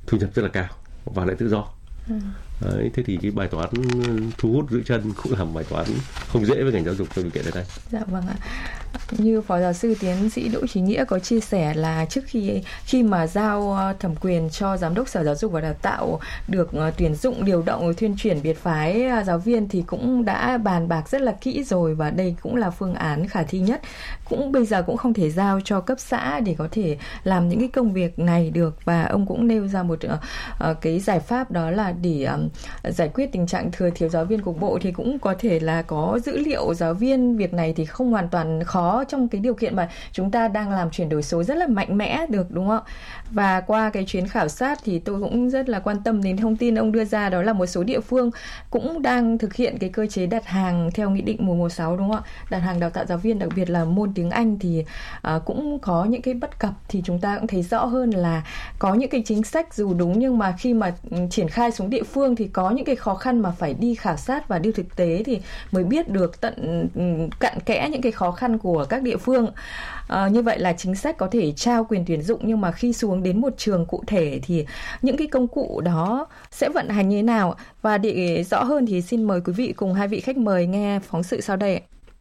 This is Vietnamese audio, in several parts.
thu nhập rất là cao và lại tự do. Đấy, thế thì cái bài toán thu hút giữ chân cũng là một bài toán không dễ với ngành giáo dục trong điều kiện này. Dạ vâng ạ. Như Phó Giáo sư Tiến sĩ Đỗ Chí Nghĩa có chia sẻ là trước khi mà giao thẩm quyền cho Giám đốc Sở Giáo dục và Đào tạo được tuyển dụng, điều động, thuyên chuyển biệt phái giáo viên thì cũng đã bàn bạc rất là kỹ rồi, và đây cũng là phương án khả thi nhất. Bây giờ cũng không thể giao cho cấp xã để có thể làm những cái công việc này được, và ông cũng nêu ra một cái giải pháp, đó là để giải quyết tình trạng thừa thiếu giáo viên cục bộ thì cũng có thể là có dữ liệu giáo viên. Việc này thì không hoàn toàn khó trong cái điều kiện mà chúng ta đang làm chuyển đổi số rất là mạnh mẽ được, đúng không? Và qua cái chuyến khảo sát thì tôi cũng rất là quan tâm đến thông tin ông đưa ra, đó là một số địa phương cũng đang thực hiện cái cơ chế đặt hàng theo Nghị định 116, đúng không ạ? Đặt hàng đào tạo giáo viên, đặc biệt là môn tiếng Anh thì cũng có những cái bất cập, thì chúng ta cũng thấy rõ hơn là có những cái chính sách dù đúng nhưng mà khi mà triển khai xuống địa phương thì có những cái khó khăn mà phải đi khảo sát và đi thực tế thì mới biết được cặn kẽ những cái khó khăn của các địa phương. Như vậy là chính sách có thể trao quyền tuyển dụng, nhưng mà khi xuống đến một trường cụ thể thì những cái công cụ đó sẽ vận hành như thế nào? Và để rõ hơn thì xin mời quý vị cùng hai vị khách mời nghe phóng sự sau đây.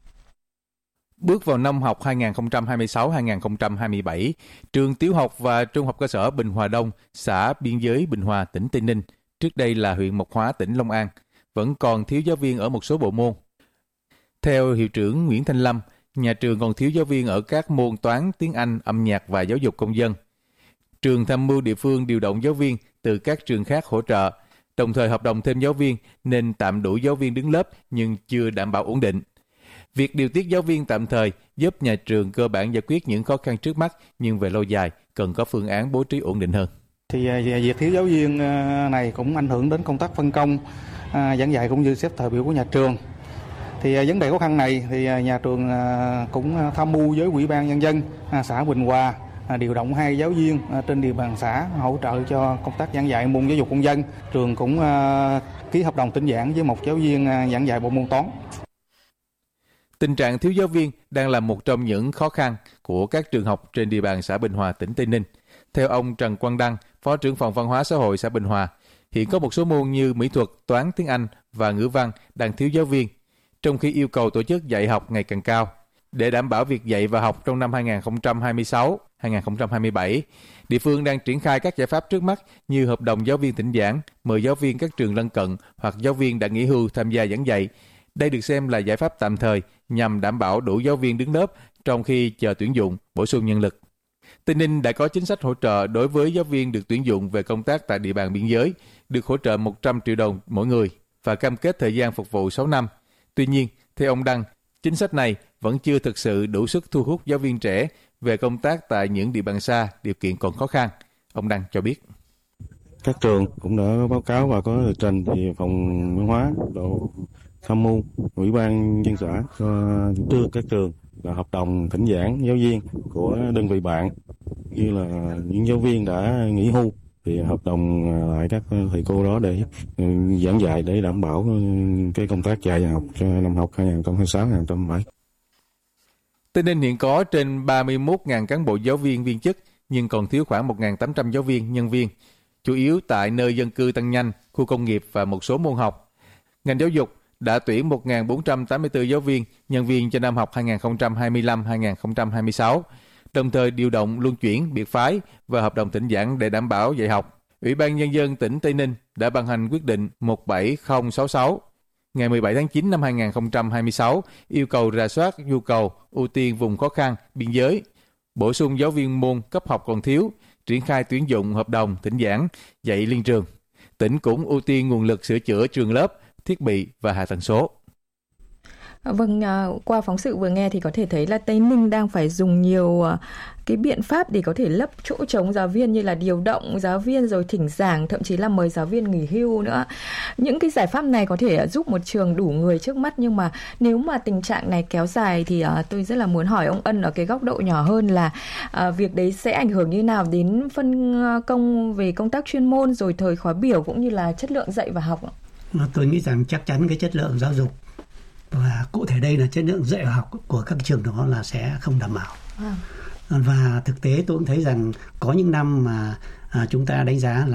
Bước vào năm học 2026-2027, trường tiểu học và trung học cơ sở Bình Hòa Đông, xã biên giới Bình Hòa, tỉnh Tây Ninh, trước đây là huyện Mộc Hóa, tỉnh Long An, vẫn còn thiếu giáo viên ở một số bộ môn. Theo hiệu trưởng Nguyễn Thanh Lâm, nhà trường còn thiếu giáo viên ở các môn toán, tiếng Anh, âm nhạc và giáo dục công dân. Trường tham mưu địa phương điều động giáo viên từ các trường khác hỗ trợ, đồng thời hợp đồng thêm giáo viên nên tạm đủ giáo viên đứng lớp nhưng chưa đảm bảo ổn định. Việc điều tiết giáo viên tạm thời giúp nhà trường cơ bản giải quyết những khó khăn trước mắt, nhưng về lâu dài cần có phương án bố trí ổn định hơn. Thì việc thiếu giáo viên này cũng ảnh hưởng đến công tác phân công, giảng dạy cũng như xếp thời biểu của nhà trường. Thì vấn đề khó khăn này thì nhà trường cũng tham mưu với Ủy ban Nhân dân xã Bình Hòa điều động 2 giáo viên trên địa bàn xã hỗ trợ cho công tác giảng dạy môn giáo dục công dân. Trường cũng ký hợp đồng tinh giản với 1 giáo viên giảng dạy bộ môn toán. Tình trạng thiếu giáo viên đang là một trong những khó khăn của các trường học trên địa bàn xã Bình Hòa, tỉnh Tây Ninh. Theo ông Trần Quang Đăng, Phó trưởng phòng Văn hóa xã hội xã Bình Hòa, hiện có một số môn như mỹ thuật, toán, tiếng Anh và ngữ văn đang thiếu giáo viên, trong khi yêu cầu tổ chức dạy học ngày càng cao. Để đảm bảo việc dạy và học trong năm 2026-2027, địa phương đang triển khai các giải pháp trước mắt như hợp đồng giáo viên thỉnh giảng, mời giáo viên các trường lân cận hoặc giáo viên đã nghỉ hưu tham gia giảng dạy. Đây được xem là giải pháp tạm thời nhằm đảm bảo đủ giáo viên đứng lớp trong khi chờ tuyển dụng, bổ sung nhân lực. Tây Ninh đã có chính sách hỗ trợ đối với giáo viên được tuyển dụng về công tác tại địa bàn biên giới, được hỗ trợ 100 triệu đồng mỗi người và cam kết thời gian phục vụ 6 năm. Tuy nhiên, theo ông Đăng, chính sách này vẫn chưa thực sự đủ sức thu hút giáo viên trẻ về công tác tại những địa bàn xa, điều kiện còn khó khăn. Ông Đăng cho biết. Các trường cũng đã báo cáo và có lịch trình thì phòng văn hóa độ tham mưu Ủy ban nhân xã cho các trường là hợp đồng thỉnh giảng giáo viên của đơn vị bạn, như là những giáo viên đã nghỉ hưu thì hợp đồng lại các thầy cô đó để giảng dạy để đảm bảo cái công tác dạy học cho năm học 2026-2027. Tây Ninh hiện có trên 31.000 cán bộ giáo viên viên chức nhưng còn thiếu khoảng 1.800 giáo viên nhân viên, chủ yếu tại nơi dân cư tăng nhanh, khu công nghiệp và một số môn học. Ngành giáo dục đã tuyển 1.484 giáo viên, nhân viên cho năm học 2025-2026, đồng thời điều động luân chuyển, biệt phái và hợp đồng thỉnh giảng để đảm bảo dạy học. Ủy ban Nhân dân tỉnh Tây Ninh đã ban hành quyết định 17066 ngày 17 tháng 9 năm 2026 yêu cầu rà soát nhu cầu, ưu tiên vùng khó khăn, biên giới, bổ sung giáo viên môn cấp học còn thiếu, triển khai tuyển dụng hợp đồng thỉnh giảng, dạy liên trường. Tỉnh cũng ưu tiên nguồn lực sửa chữa trường lớp, thiết bị và hạ tầng số. Vâng, qua phóng sự vừa nghe thì có thể thấy là Tây Ninh đang phải dùng nhiều cái biện pháp để có thể lấp chỗ trống giáo viên, như là điều động giáo viên rồi thỉnh giảng, thậm chí là mời giáo viên nghỉ hưu nữa. Những cái giải pháp này có thể giúp một trường đủ người trước mắt, nhưng mà nếu mà tình trạng này kéo dài thì tôi rất là muốn hỏi ông Ân ở cái góc độ nhỏ hơn là việc đấy sẽ ảnh hưởng như nào đến phân công về công tác chuyên môn, rồi thời khóa biểu cũng như là chất lượng dạy và học. Tôi nghĩ rằng chắc chắn cái chất lượng giáo dục, và cụ thể đây là chất lượng dạy và học của các trường đó là sẽ không đảm bảo. Và thực tế tôi cũng thấy rằng có những năm mà chúng ta đánh giá là